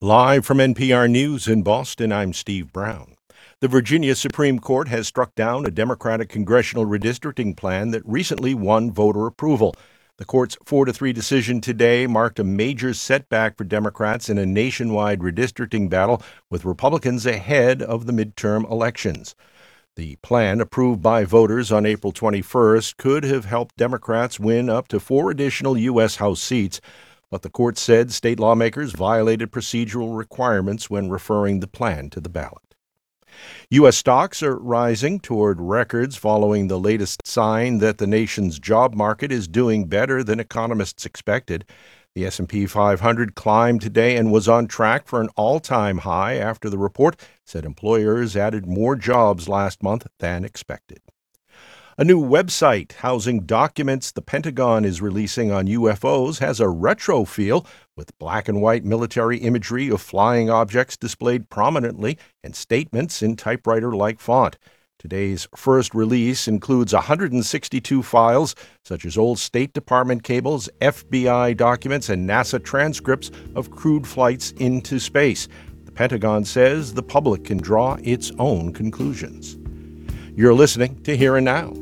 Live from NPR News in Boston, I'm Steve Brown. The Virginia Supreme Court has struck down a Democratic congressional redistricting plan that recently won voter approval. The court's 4-3 decision today marked a major setback for Democrats in a nationwide redistricting battle, with Republicans ahead of the midterm elections. The plan, approved by voters on April 21st, could have helped Democrats win up to 4 additional U.S. House seats. But the court said state lawmakers violated procedural requirements when referring the plan to the ballot. U.S. stocks are rising toward records following the latest sign that the nation's job market is doing better than economists expected. The S&P 500 climbed today and was on track for an all-time high after the report said employers added more jobs last month than expected. A new website housing documents the Pentagon is releasing on UFOs has a retro feel, with black and white military imagery of flying objects displayed prominently and statements in typewriter-like font. Today's first release includes 162 files, such as old State Department cables, FBI documents, and NASA transcripts of crewed flights into space. The Pentagon says the public can draw its own conclusions. You're listening to Here and Now.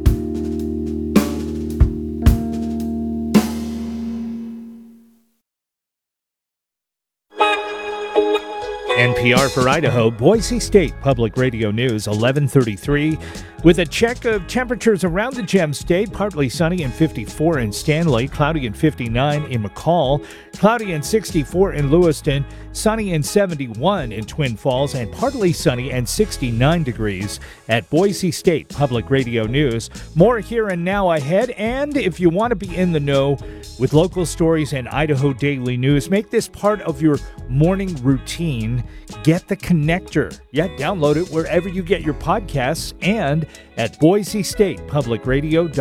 NPR for Idaho, Boise State Public Radio News, 11:33. With a check of temperatures around the Gem State, partly sunny and 54 in Stanley, cloudy and 59 in McCall, cloudy and 64 in Lewiston, sunny and 71 in Twin Falls, and partly sunny and 69 degrees at Boise State Public Radio News. More Here and Now ahead, and if you want to be in the know with local stories and Idaho Daily News, make this part of your morning routine. Get the Connector. Yeah, download it wherever you get your podcasts and at BoiseStatePublicRadio.com.